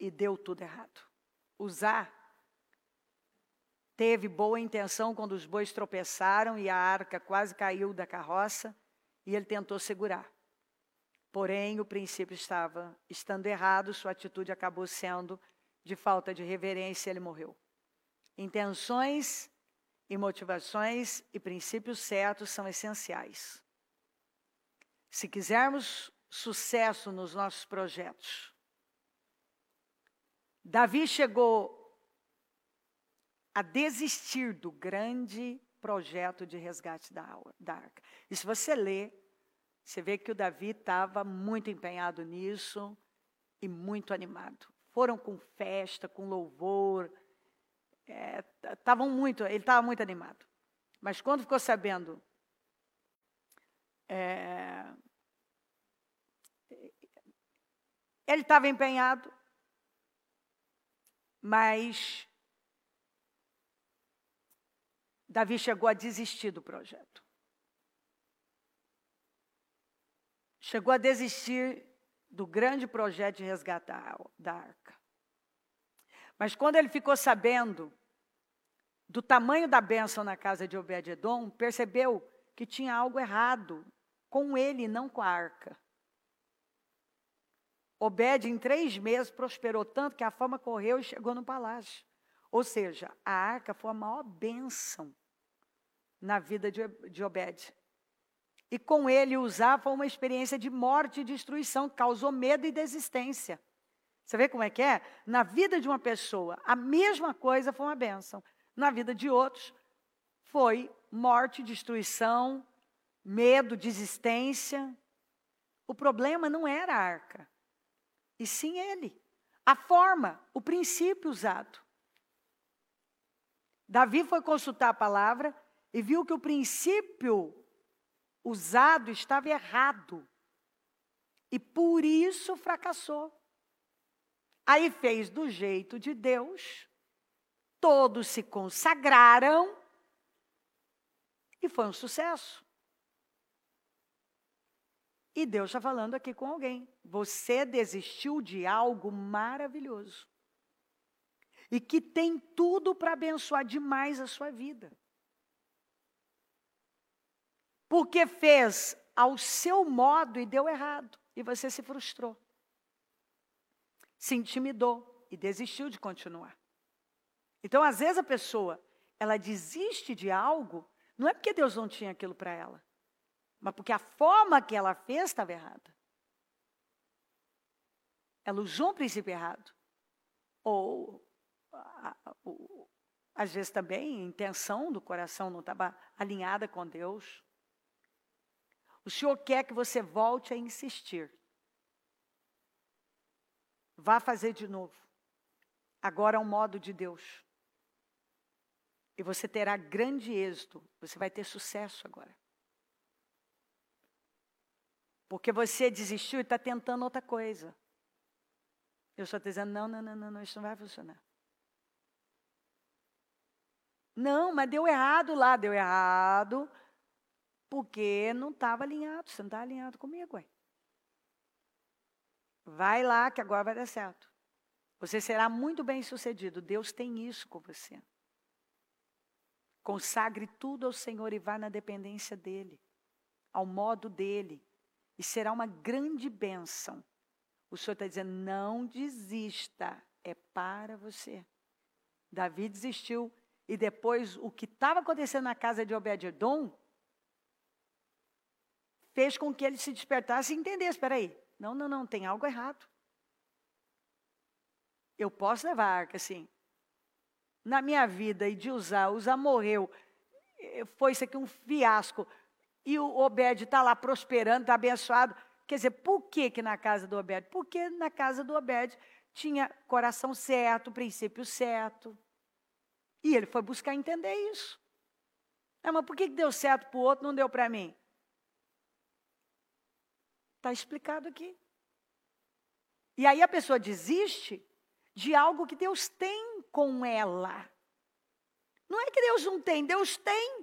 e deu tudo errado. Uzá teve boa intenção quando os bois tropeçaram e a arca quase caiu da carroça, e ele tentou segurar. Porém, o princípio estando errado, sua atitude acabou sendo de falta de reverência, ele morreu. Intenções e motivações e princípios certos são essenciais. Se quisermos sucesso nos nossos projetos, Davi chegou a desistir do grande projeto de resgate da arca. E se você ler, você vê que o Davi estava muito empenhado nisso e muito animado. Foram com festa, com louvor, ele estava muito animado. Mas quando ficou sabendo, ele estava empenhado, mas Davi chegou a desistir do projeto. Chegou a desistir do grande projeto de resgatar da arca. Mas quando ele ficou sabendo do tamanho da bênção na casa de Obed-edom, percebeu que tinha algo errado com ele e não com a arca. Obed, em 3 meses, prosperou tanto que a fama correu e chegou no palácio. Ou seja, a arca foi a maior bênção na vida de Obed. E com ele, Uzá foi uma experiência de morte e destruição, que causou medo e desistência. Você vê como é que é? Na vida de uma pessoa, a mesma coisa foi uma bênção. Na vida de outros, foi morte, destruição, medo, desistência. O problema não era a arca, e sim ele. A forma, o princípio usado. Davi foi consultar a palavra e viu que o princípio usado estava errado. E por isso fracassou. Aí fez do jeito de Deus, todos se consagraram e foi um sucesso. E Deus está falando aqui com alguém. Você desistiu de algo maravilhoso. E que tem tudo para abençoar demais a sua vida. Porque fez ao seu modo e deu errado. E você se frustrou. Se intimidou e desistiu de continuar. Então, às vezes a pessoa, ela desiste de algo, não é porque Deus não tinha aquilo para ela, mas porque a forma que ela fez estava errada. Ela usou um princípio errado. Ou, às vezes também, a intenção do coração não estava alinhada com Deus. O Senhor quer que você volte a insistir. Vá fazer de novo. Agora é um modo de Deus. E você terá grande êxito. Você vai ter sucesso agora. Porque você desistiu e está tentando outra coisa. Eu só estou dizendo, não, isso não vai funcionar. Não, mas deu errado lá, deu errado, porque não estava alinhado, você não está alinhado comigo, ué. Vai lá que agora vai dar certo. Você será muito bem sucedido, Deus tem isso com você. Consagre tudo ao Senhor e vá na dependência dEle, ao modo dEle. E será uma grande bênção. O Senhor está dizendo, não desista, é para você. Davi desistiu. E depois, o que estava acontecendo na casa de Obed-edom, fez com que ele se despertasse e entendesse, espera aí, não, tem algo errado. Eu posso levar a arca, sim. Na minha vida, e de Uzá morreu, foi isso aqui um fiasco. E o Obed está lá prosperando, está abençoado. Quer dizer, por que na casa do Obed? Porque na casa do Obed tinha coração certo, princípio certo. E ele foi buscar entender isso. Mas por que deu certo para o outro e não deu para mim? Está explicado aqui. E aí a pessoa desiste de algo que Deus tem com ela. Não é que Deus não tem, Deus tem.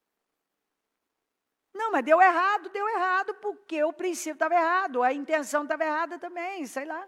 Não, mas deu errado porque o princípio estava errado, a intenção estava errada também, sei lá.